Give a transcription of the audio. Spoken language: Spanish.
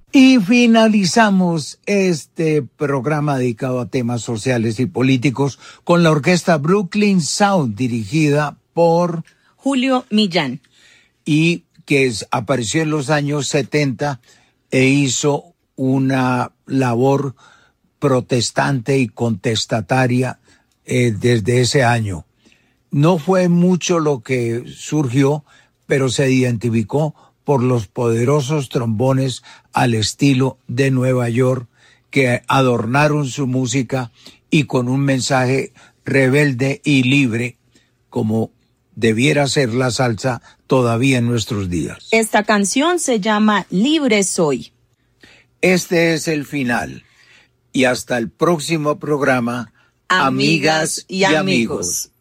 Y finalizamos este programa dedicado a temas sociales y políticos con la orquesta Brooklyn Sound, dirigida por Julio Millán. Y que apareció en los años 70 e hizo una labor protestante y contestataria desde ese año. No fue mucho lo que surgió, pero se identificó por los poderosos trombones al estilo de Nueva York que adornaron su música y con un mensaje rebelde y libre como debiera ser la salsa todavía en nuestros días. Esta canción se llama Libre Soy. Este es el final y hasta el próximo programa, amigas y amigos.